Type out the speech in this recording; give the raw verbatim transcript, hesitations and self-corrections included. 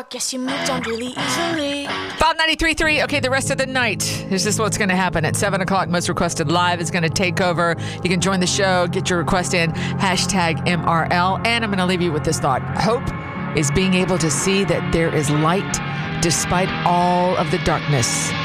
rock. Yes, you moved on really easily. Bob ninety-three point three. Okay, the rest of the night. This is what's going to happen at seven o'clock. Most Requested Live is going to take over. You can join the show. Get your request in. Hashtag M R L. And I'm going to leave you with this thought. Hope is being able to see that there is light despite all of the darkness.